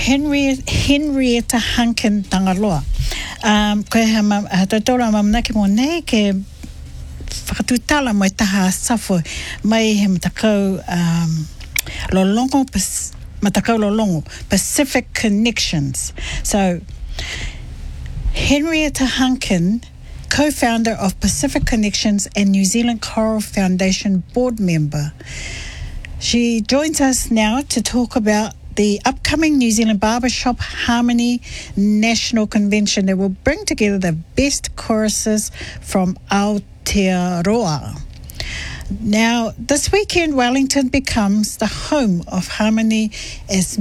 Henrietta Hankin Tangaloa. Koe ha tautora mamanake mo nei ke whakatutala mai taha safo mai he matakau lolongo matakau lolongo Pacific Connections. So Henrietta Hankin, co-founder of Pacific Connections and New Zealand Choral Foundation board member. She joins us now to talk about the upcoming New Zealand Barbershop Harmony National Convention that will bring together the best choruses from Aotearoa. Now, this weekend, Wellington becomes the home of Harmony as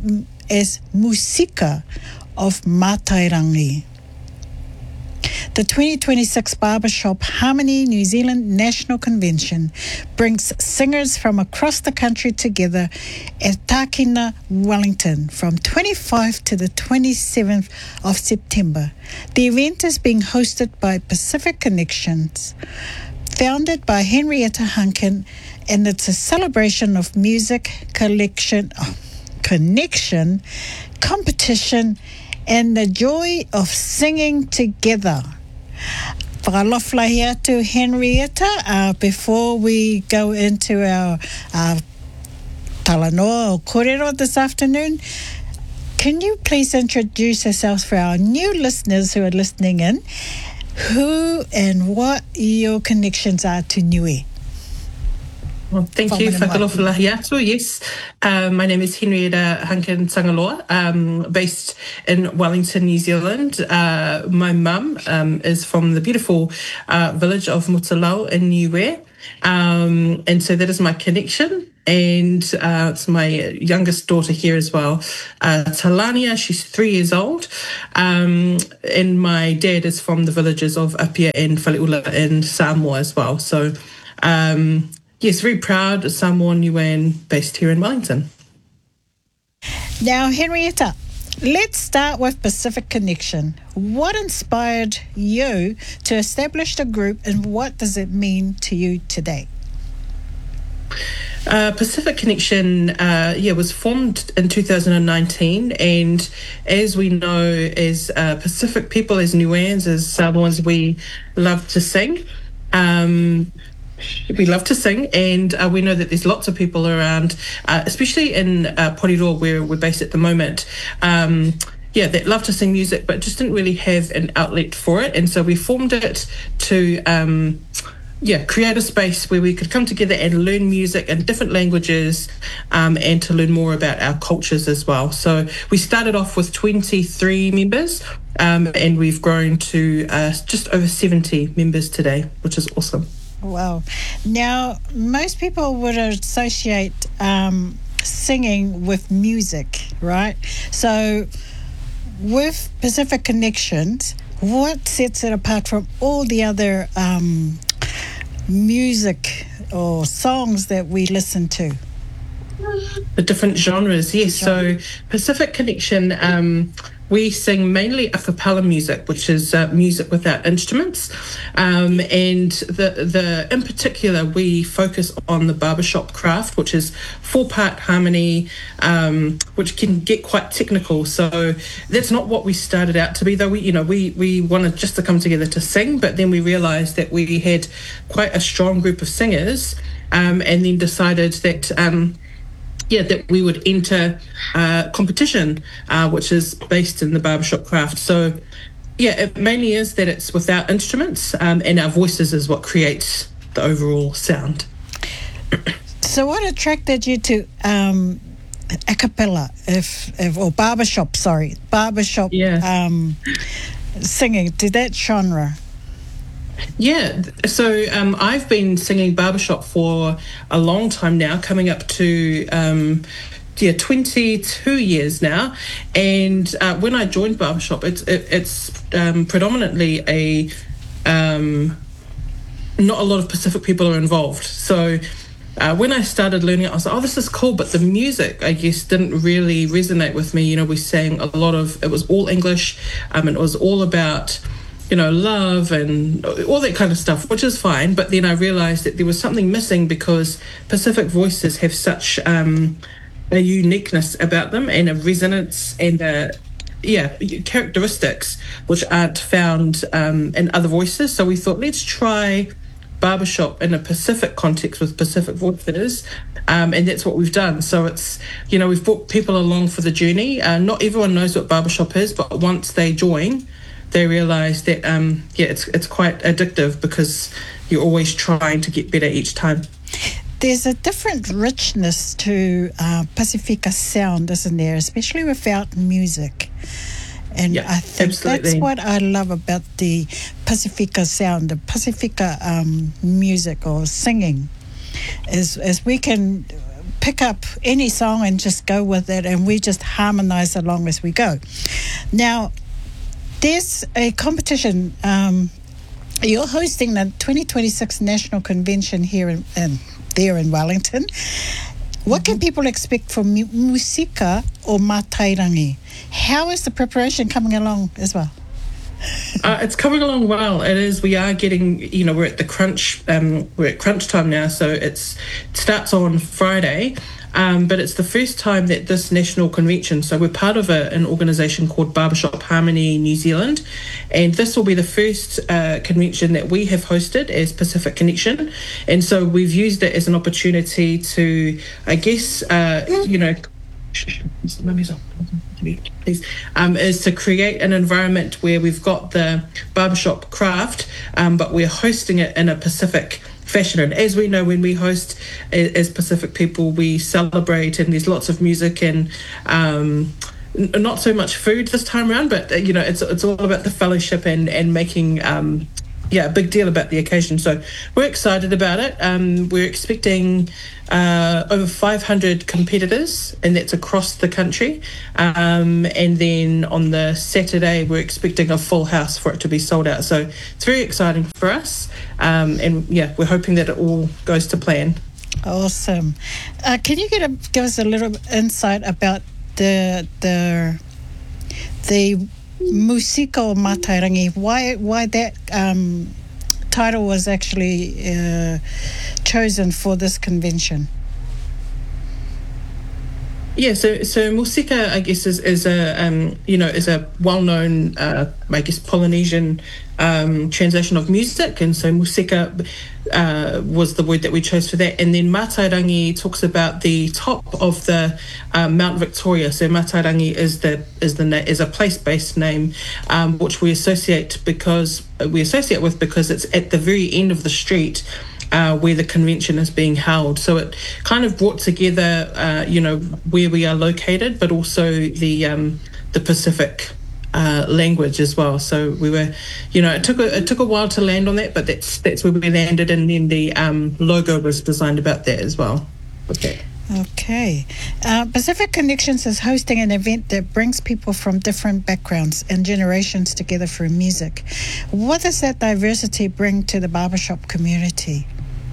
Musika of Mātairangi. The 2026 Barbershop Harmony New Zealand National Convention brings singers from across the country together at Tākina, Wellington from 25 to the 27th of September. The event is being hosted by Pacific Connections, founded by Henrietta Hankin, and it's a celebration of music, connection, competition, and the joy of singing together. Whakaloflahi atu, Henrietta, before we go into our talanoa or kōrero this afternoon, can you please introduce yourselves for our new listeners who are listening in, who and what your connections are to Niue? Well, thank you, whakalofalahi atu. Yes, my name is Henrietta Hankin Tangaloa, based in Wellington, New Zealand. My mum is from the beautiful village of Mutalau in Niue, and so that is my connection. And it's my youngest daughter here as well, Talania. She's 3 years old, and my dad is from the villages of Apia and Whaleula in Samoa as well. So yes, very proud Samoan Niuean based here in Wellington. Now, Henrietta, let's start with Pacific Connection. What inspired you to establish the group, and what does it mean to you today? Pacific Connection, was formed in 2019, and as we know, as Pacific people, as Niueans, as Samoans, we love to sing. We love to sing, and we know that there's lots of people around, especially in Porirua, where we're based at the moment, that love to sing music, but just didn't really have an outlet for it. And so we formed it to create a space where we could come together and learn music in different languages, and to learn more about our cultures as well. So we started off with 23 members, and we've grown to just over 70 members today, which is awesome. Wow. Now, most people would associate singing with music, right? So with Pacific Connections, what sets it apart from all the other music or songs that we listen to? The different genres, yes. So Pacific Connection, we sing mainly a cappella music, which is music without instruments, and the in particular we focus on the barbershop craft, which is 4-part harmony, which can get quite technical. So that's not what we started out to be, though. We wanted just to come together to sing, but then we realised that we had quite a strong group of singers, and then decided that that we would enter competition, which is based in the barbershop craft. So, it mainly is that it's without instruments, and our voices is what creates the overall sound. So what attracted you to a cappella, or barbershop singing, to that genre? Yeah, so I've been singing barbershop for a long time now, coming up to 22 years now. And when I joined barbershop, it's predominantly not a lot of Pacific people are involved. So when I started learning it, I was like, oh, this is cool, but the music, I guess, didn't really resonate with me. We sang a lot of, it was all English, and it was all about love and all that kind of stuff, which is fine. But then I realised that there was something missing, because Pacific voices have such a uniqueness about them and a resonance and characteristics which aren't found in other voices. So we thought, let's try barbershop in a Pacific context with Pacific voices, and that's what we've done. So it's, we've brought people along for the journey. Not everyone knows what barbershop is, but once they join, they realise that it's quite addictive because you're always trying to get better each time. There's a different richness to Pacifica sound, isn't there? Especially without music. And I think absolutely. That's what I love about the Pacifica sound, the Pacifica music or singing, is we can pick up any song and just go with it, and we just harmonize along as we go. Now, there's a competition. You're hosting the 2026 National Convention here in Wellington. What can people expect from Musika o Mātauranga? How is the preparation coming along as well? It's coming along well. It is. We are getting, we're at the crunch. We're at crunch time now, so it starts on Friday. But it's the first time that this national convention, so we're part of an organisation called Barbershop Harmony New Zealand, and this will be the first convention that we have hosted as Pacific Connection, and so we've used it as an opportunity to, I guess, is to create an environment where we've got the barbershop craft, but we're hosting it in a Pacific fashion. And as we know, when we host as Pacific people, we celebrate, and there's lots of music and not so much food this time around, but it's all about the fellowship and making a big deal about the occasion. So we're excited about it. We're expecting over 500 competitors, and that's across the country. And then on the Saturday, we're expecting a full house for it to be sold out. So it's very exciting for us. And we're hoping that it all goes to plan. Awesome. Can you give us a little insight about the Musika o Mātauranga? Why that title was actually chosen for this convention? Yeah, so Musika, I guess, is a well-known, Polynesian translation of music, and so Musika was the word that we chose for that. And then Mātauranga talks about the top of the Mount Victoria. So Mātauranga is a place-based name, which we associate with because it's at the very end of the street where the convention is being held. So it kind of brought together, where we are located, but also the Pacific language as well. So we were, it took a while to land on that, but that's where we landed, and then the logo was designed about that as well. Okay. Pacific Connections is hosting an event that brings people from different backgrounds and generations together through music. What does that diversity bring to the barbershop community?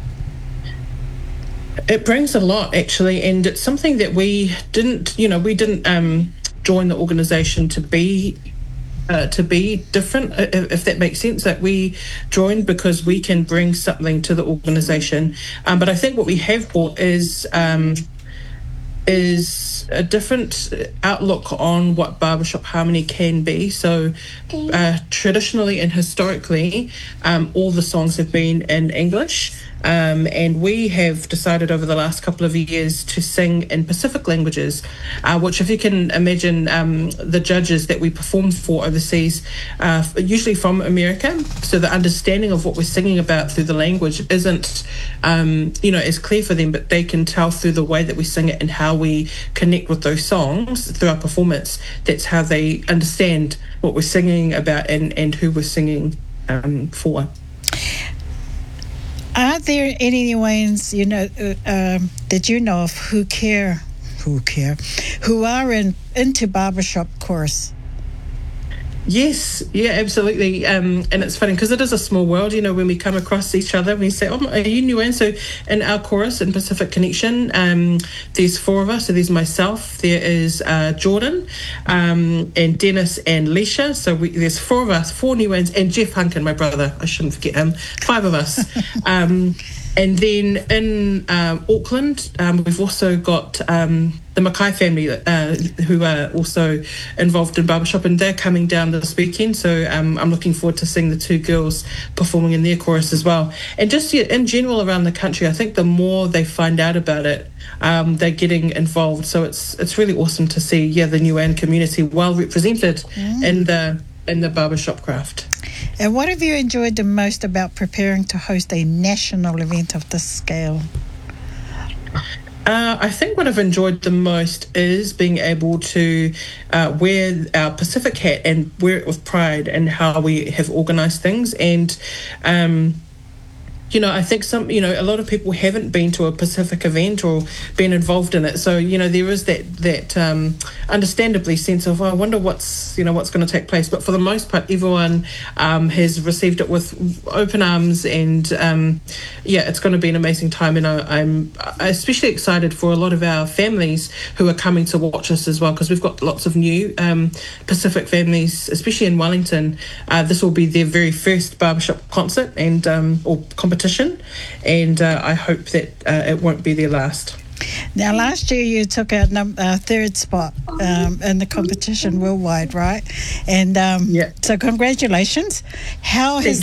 It brings a lot, actually, and it's something that we didn't join the organisation to be different, if that makes sense. That we joined because we can bring something to the organisation, but I think what we have brought is a different outlook on what barbershop harmony can be. So traditionally and historically, all the songs have been in English. And we have decided over the last couple of years to sing in Pacific languages, which, if you can imagine, the judges that we perform for overseas, usually from America, so the understanding of what we're singing about through the language isn't, as clear for them, but they can tell through the way that we sing it and how we connect with those songs through our performance. That's how they understand what we're singing about and who we're singing for. Are there any ones that you know of who are into barbershop chorus? Yes, yeah, absolutely. And it's funny because it is a small world, when we come across each other, we say, oh, are you new? And so in our chorus in Pacific Connection, there's 4 of us. So there's myself, there is Jordan, and Dennis and Leisha. So there's 4 of us, 4 new ones, and Jeff Hunkin, my brother, I shouldn't forget him, 5 of us. And then in Auckland, we've also got the the Mackay family who are also involved in barbershop, and they're coming down this weekend. So I'm looking forward to seeing the two girls performing in their chorus as well. And just in general around the country, I think the more they find out about it, they're getting involved. So it's really awesome to see the Niuean community well represented in the barbershop craft. And what have you enjoyed the most about preparing to host a national event of this scale? I think what I've enjoyed the most is being able to wear our Pacific hat and wear it with pride in how we have organised things. And I think a lot of people haven't been to a Pacific event or been involved in it. So, there is that understandably sense of, I wonder what's going to take place. But for the most part, everyone has received it with open arms, and it's going to be an amazing time. And I'm especially excited for a lot of our families who are coming to watch us as well, because we've got lots of new Pacific families, especially in Wellington. This will be their very first barbershop concert and or competition. And I hope that it won't be their last. Now, last year you took a third spot in the competition worldwide, right? And so congratulations. How has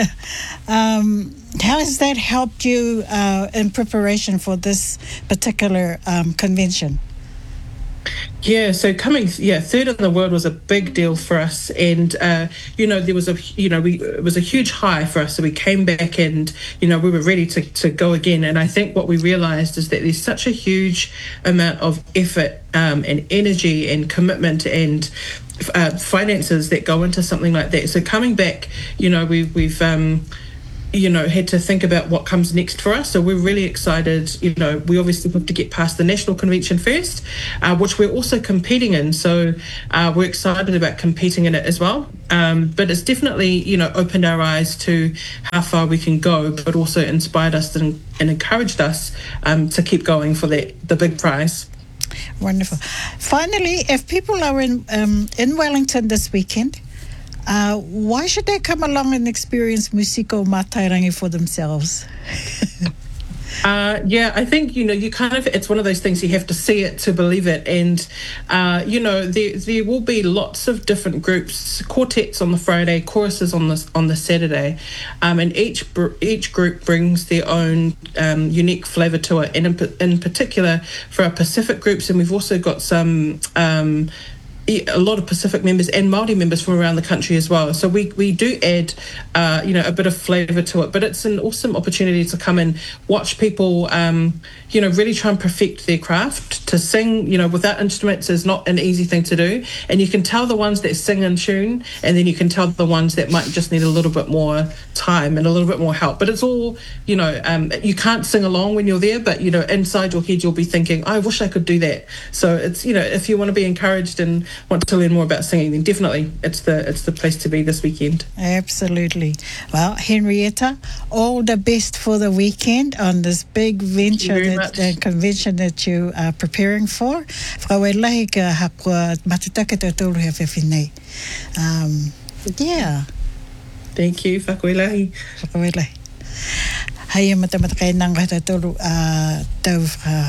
that helped you in preparation for this particular convention? So coming third in the world was a big deal for us, and there was it was a huge high for us. So we came back and we were ready to go again. And I think what we realized is that there's such a huge amount of effort and energy and commitment and finances that go into something like that. So coming back, we've had to think about what comes next for us. So we're really excited. We obviously have to get past the national convention first, which we're also competing in. So we're excited about competing in it as well. But it's definitely, opened our eyes to how far we can go, but also inspired us and encouraged us to keep going for the big prize. Wonderful. Finally, if people are in Wellington this weekend, why should they come along and experience Musiko Mātauranga for themselves? I think, you kind of, it's one of those things, you have to see it to believe it. And, there will be lots of different groups, quartets on the Friday, choruses on the Saturday. And each group brings their own unique flavour to it. And in particular for our Pacific groups, and we've also got some a lot of Pacific members and Māori members from around the country as well. So we do add, a bit of flavour to it. But it's an awesome opportunity to come and watch people, really try and perfect their craft. To sing, without instruments is not an easy thing to do. And you can tell the ones that sing in tune, and then you can tell the ones that might just need a little bit more time and a little bit more help. But it's all, you can't sing along when you're there, but, inside your head you'll be thinking, I wish I could do that. So it's, if you want to be encouraged and want to learn more about singing, then definitely it's the place to be this weekend. Absolutely. Well, Henrietta, all the best for the weekend on this big venture and convention that you are preparing for. Whakawelahi ka hapua matutaka te tōru he whiwhinei. Thank you, whakawelahi. Whakawelahi. Hei matamata kai nanga te tōru tau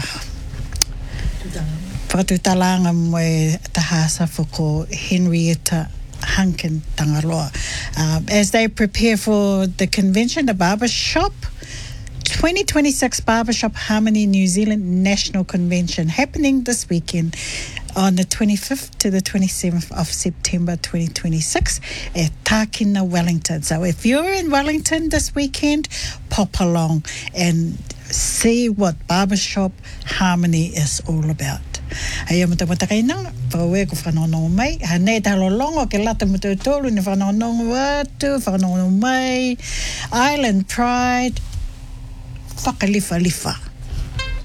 whakatutalanga moe tahasa whako Henrietta Hankin Tangaroa. As they prepare for the convention, the Barbershop 2026 Barbershop Harmony New Zealand National Convention happening this weekend on the 25th to the 27th of September 2026 at Tākina, Wellington. So if you're in Wellington this weekend, pop along and see what Barbershop Harmony is all about. Ai mata kai nanga pawe ko whanonongo mai hanei talolongo ke lata mututolu ni whanonongo atu whanonongo mai Island Pride whakalifa lifa.